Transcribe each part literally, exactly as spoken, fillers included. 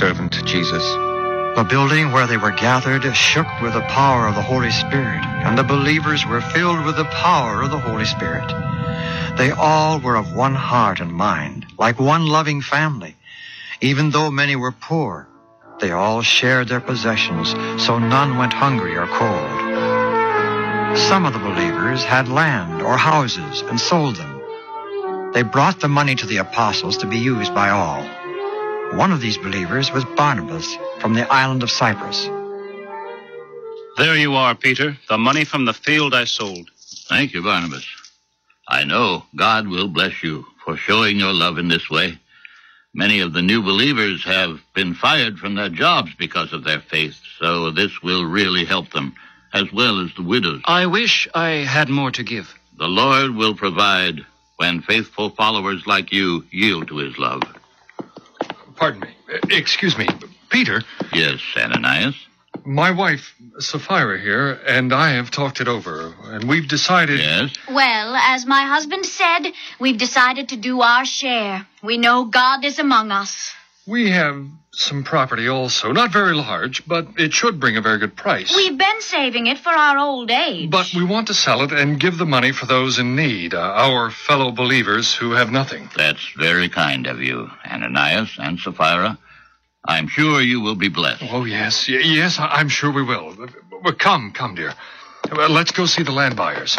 servant Jesus. The building where they were gathered shook with the power of the Holy Spirit, and the believers were filled with the power of the Holy Spirit. They all were of one heart and mind, like one loving family. Even though many were poor, they all shared their possessions, so none went hungry or cold. Some of the believers had land or houses and sold them. They brought the money to the apostles to be used by all. One of these believers was Barnabas from the island of Cyprus. There you are, Peter, the money from the field I sold. Thank you, Barnabas. I know God will bless you for showing your love in this way. Many of the new believers have been fired from their jobs because of their faith, so this will really help them, as well as the widows. I wish I had more to give. The Lord will provide when faithful followers like you yield to his love. Pardon me. Excuse me. Peter? Yes, Ananias? My wife, Sapphira here, and I have talked it over, and we've decided... Yes? Well, as my husband said, we've decided to do our share. We know God is among us. We have some property also. Not very large, but it should bring a very good price. We've been saving it for our old age. But we want to sell it and give the money for those in need, uh, our fellow believers who have nothing. That's very kind of you, Ananias and Sapphira. I'm sure you will be blessed. Oh, yes. Y- yes, I- I'm sure we will. Well, come, come, dear. Well, let's go see the land buyers.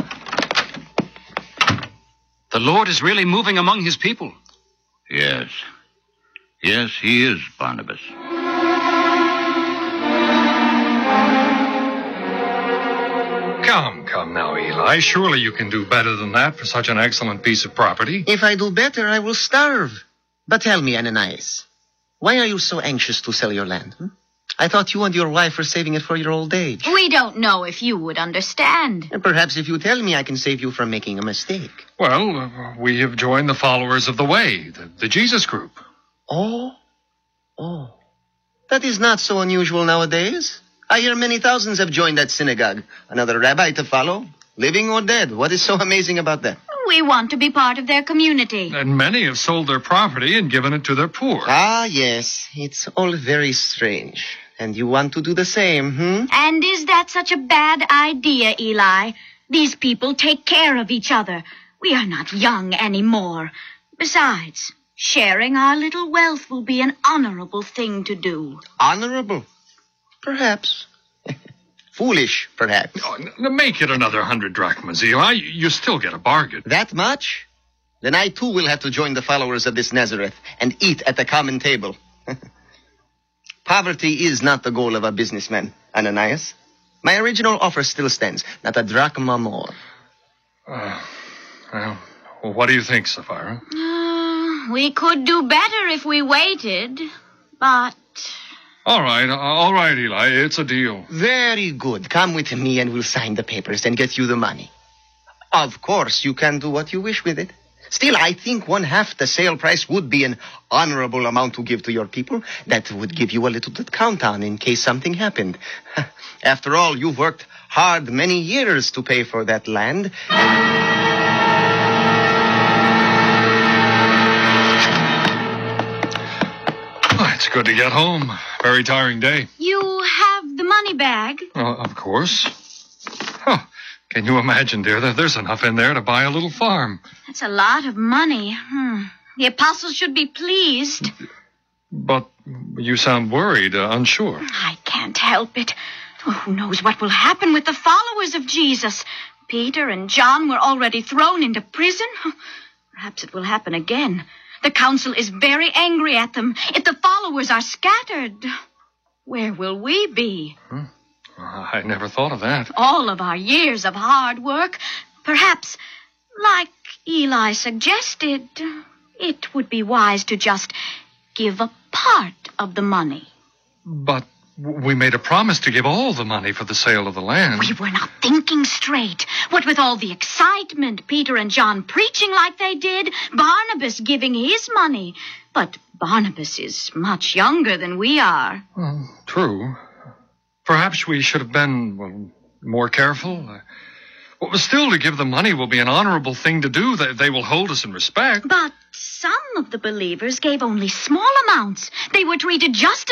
The Lord is really moving among his people. Yes. Yes, he is, Barnabas. Come, come now, Eli. Surely you can do better than that for such an excellent piece of property. If I do better, I will starve. But tell me, Ananias, why are you so anxious to sell your land? Hmm? I thought you and your wife were saving it for your old age. We don't know if you would understand. And perhaps if you tell me, I can save you from making a mistake. Well, uh, we have joined the followers of the Way, the, the Jesus group. Oh, oh. That is not so unusual nowadays. I hear many thousands have joined that synagogue. Another rabbi to follow, living or dead. What is so amazing about that? We want to be part of their community. And many have sold their property and given it to their poor. Ah, yes. It's all very strange. And you want to do the same, hmm? And is that such a bad idea, Eli? These people take care of each other. We are not young anymore. Besides, sharing our little wealth will be an honorable thing to do. Honorable? Perhaps. Foolish, perhaps. Oh, n- make it another hundred drachmas, Eli. You still get a bargain. That much? Then I too will have to join the followers of this Nazareth and eat at the common table. Poverty is not the goal of a businessman, Ananias. My original offer still stands, not a drachma more. Uh, well, well, what do you think, Sapphira? Uh, we could do better if we waited, but... All right, uh, all right, Eli. It's a deal. Very good. Come with me and we'll sign the papers and get you the money. Of course, you can do what you wish with it. Still, I think one half the sale price would be an honorable amount to give to your people. That would give you a little to count on in case something happened. After all, you've worked hard many years to pay for that land. Oh, it's good to get home. Very tiring day. You have the money bag? Uh, of course. Huh. Can you imagine, dear, that there's enough in there to buy a little farm? That's a lot of money. Hmm. The apostles should be pleased. But you sound worried, uh, unsure. I can't help it. Oh, who knows what will happen with the followers of Jesus? Peter and John were already thrown into prison. Perhaps it will happen again. The council is very angry at them. If the followers are scattered, where will we be? Hmm. I never thought of that. All of our years of hard work. Perhaps, like Eli suggested, it would be wise to just give a part of the money. But we made a promise to give all the money for the sale of the land. We were not thinking straight. What with all the excitement, Peter and John preaching like they did, Barnabas giving his money. But Barnabas is much younger than we are. Well, true. Perhaps we should have been, well, more careful. Uh, well, still, to give the money will be an honorable thing to do. They, they will hold us in respect. But some of the believers gave only small amounts. They were treated just